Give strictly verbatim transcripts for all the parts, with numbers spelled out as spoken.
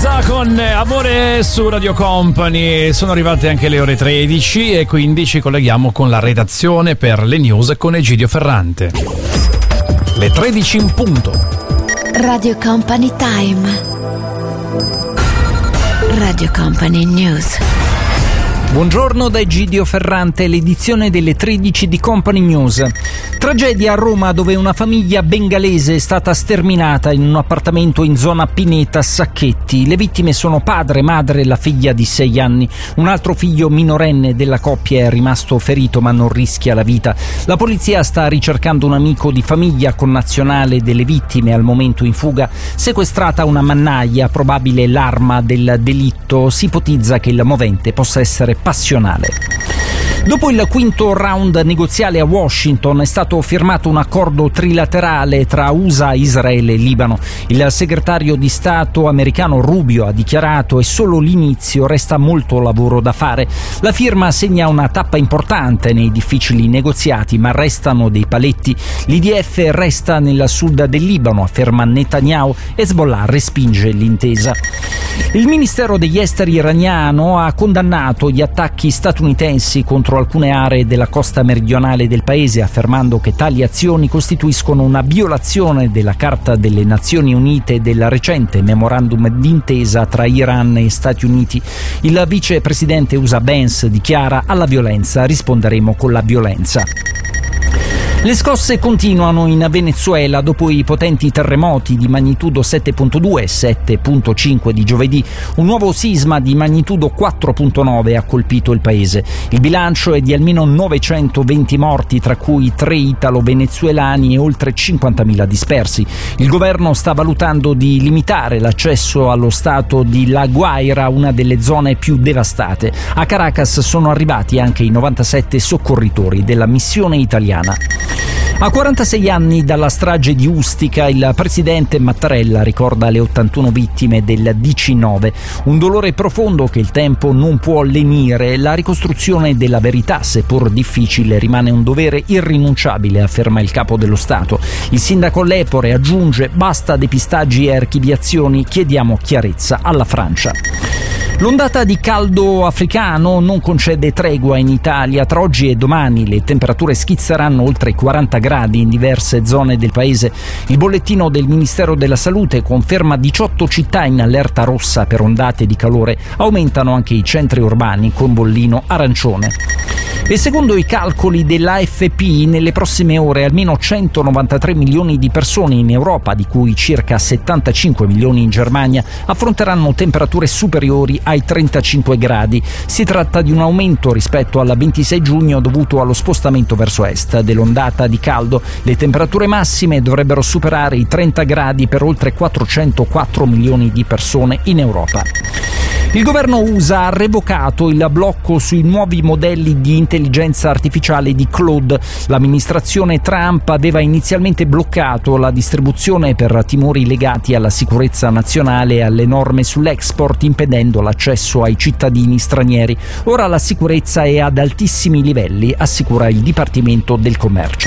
Già con Amore su Radio Company sono arrivate anche le ore tredici e quindi ci colleghiamo con la redazione per le news con Egidio Ferrante. Le tredici in punto. Radio Company Time. Radio Company News. Buongiorno da Egidio Ferrante, l'edizione delle tredici di Company News. Tragedia a Roma, dove una famiglia bengalese è stata sterminata in un appartamento in zona Pineta Sacchetti. Le vittime sono padre, madre e la figlia di sei anni. Un altro figlio minorenne della coppia è rimasto ferito ma non rischia la vita. La polizia sta ricercando un amico di famiglia connazionale delle vittime, al momento in fuga. Sequestrata una mannaia, probabile l'arma del delitto. Si ipotizza che il movente possa essere passionale. Dopo il quinto round negoziale a Washington è stato firmato un accordo trilaterale tra U S A, Israele e Libano. Il segretario di Stato americano Rubio ha dichiarato: è solo l'inizio, resta molto lavoro da fare. La firma segna una tappa importante nei difficili negoziati, ma restano dei paletti. L'I D F resta nel sud del Libano, afferma Netanyahu. Hezbollah respinge l'intesa. Il Ministero degli Esteri iraniano ha condannato gli attacchi statunitensi contro alcune aree della costa meridionale del paese, affermando che tali azioni costituiscono una violazione della Carta delle Nazioni Unite e del recente memorandum d'intesa tra Iran e Stati Uniti. Il vicepresidente U S A Pence dichiara: alla violenza risponderemo con la violenza. Le scosse continuano in Venezuela dopo i potenti terremoti di magnitudo sette virgola due e sette virgola cinque di giovedì. Un nuovo sisma di magnitudo quattro virgola nove ha colpito il paese. Il bilancio è di almeno novecentoventi morti, tra cui tre italo-venezuelani e oltre cinquantamila dispersi. Il governo sta valutando di limitare l'accesso allo stato di La Guaira, una delle zone più devastate. A Caracas sono arrivati anche i novantasette soccorritori della missione italiana. A quarantasei anni dalla strage di Ustica, il presidente Mattarella ricorda le ottantuno vittime del diciannove. Un dolore profondo che il tempo non può lenire. La ricostruzione della verità, seppur difficile, rimane un dovere irrinunciabile, afferma il capo dello Stato. Il sindaco Lepore aggiunge: basta depistaggi e archiviazioni, chiediamo chiarezza alla Francia. L'ondata di caldo africano non concede tregua in Italia. Tra oggi e domani le temperature schizzeranno oltre i quaranta gradi in diverse zone del paese. Il bollettino del Ministero della Salute conferma diciotto città in allerta rossa per ondate di calore. Aumentano anche i centri urbani con bollino arancione. E secondo i calcoli dell'A F P, nelle prossime ore almeno centonovantatré milioni di persone in Europa, di cui circa settantacinque milioni in Germania, affronteranno temperature superiori ai trentacinque gradi. Si tratta di un aumento rispetto al ventisei giugno dovuto allo spostamento verso est dell'ondata di caldo. Le temperature massime dovrebbero superare i trenta gradi per oltre quattrocentoquattro milioni di persone in Europa. Il governo U S A ha revocato il blocco sui nuovi modelli di intelligenza artificiale di Claude. L'amministrazione Trump aveva inizialmente bloccato la distribuzione per timori legati alla sicurezza nazionale e alle norme sull'export, impedendo l'accesso ai cittadini stranieri. Ora la sicurezza è ad altissimi livelli, assicura il Dipartimento del Commercio.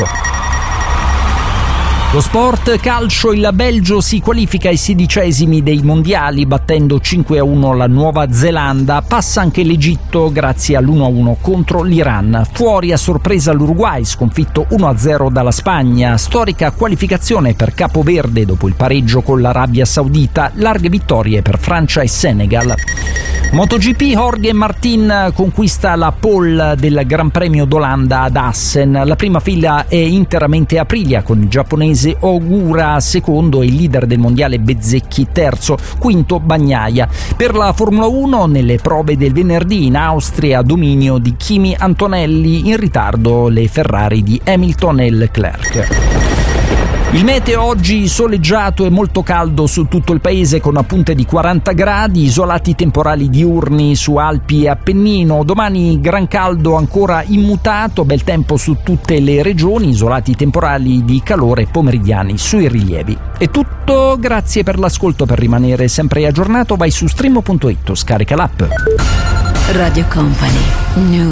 Lo sport calcio, il Belgio si qualifica ai sedicesimi dei mondiali battendo cinque a uno la Nuova Zelanda. Passa anche l'Egitto grazie all'uno a uno contro l'Iran. Fuori a sorpresa l'Uruguay, sconfitto uno a zero dalla Spagna. Storica qualificazione per Capoverde dopo il pareggio con l'Arabia Saudita. Larghe vittorie per Francia e Senegal. MotoGP, Jorge Martin conquista la pole del Gran Premio d'Olanda ad Assen. La prima fila è interamente Aprilia, con il giapponese Ogura secondo e il leader del mondiale Bezzecchi terzo, quinto Bagnaia. Per la Formula uno, nelle prove del venerdì in Austria, dominio di Kimi Antonelli, in ritardo le Ferrari di Hamilton e Leclerc. Il meteo oggi soleggiato e molto caldo su tutto il paese con punte di quaranta gradi, isolati temporali diurni su Alpi e Appennino. Domani gran caldo ancora immutato, bel tempo su tutte le regioni, isolati temporali di calore pomeridiani sui rilievi. È tutto, grazie per l'ascolto. Per rimanere sempre aggiornato vai su streamo punto it, scarica l'app. Radio Company News.